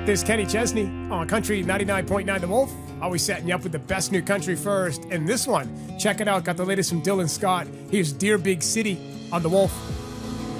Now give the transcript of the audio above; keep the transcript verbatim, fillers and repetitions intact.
This is Kenny Chesney on Country ninety-nine point nine The Wolf. Always setting you up with the best new country first. And this one, check it out, got the latest from Dylan Scott. Here's Dear Big City on The Wolf.